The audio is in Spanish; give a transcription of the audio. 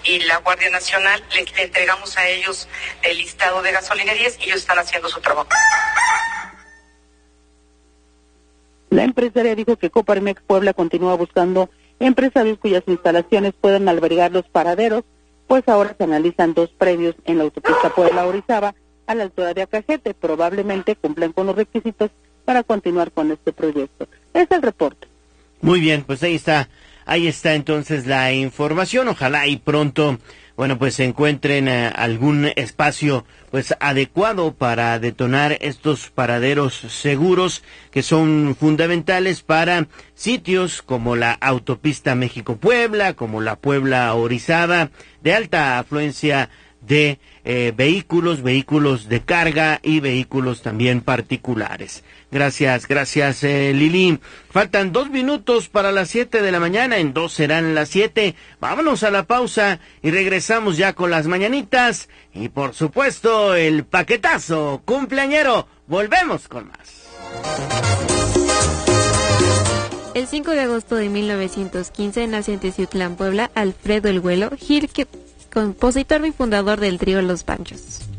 y la Guardia Nacional, le entregamos a ellos el listado de gasolinerías y ellos están haciendo su trabajo. La empresaria dijo que Coparmex Puebla continúa buscando empresarios cuyas instalaciones puedan albergar los paraderos, pues ahora se analizan 2 predios en la autopista Puebla-Orizaba a la altura de Acajete. Probablemente cumplan con los requisitos para continuar con este proyecto. Es el reporte. Muy bien, pues ahí está entonces la información. Ojalá y pronto, pues se encuentren algún espacio pues adecuado para detonar estos paraderos seguros que son fundamentales para sitios como la autopista México-Puebla, como la Puebla-Orizaba, de alta afluencia de vehículos de carga y vehículos también particulares. Gracias, Lili. Faltan 2 minutos para las 7 de la mañana, en 2 serán las 7. Vámonos a la pausa y regresamos ya con las mañanitas y por supuesto el paquetazo cumpleañero. Volvemos con más. El 5 de agosto de 1915 nace en Teciutlán, Puebla, Alfredo El Güelo Gil, compositor y fundador del trío Los Panchos.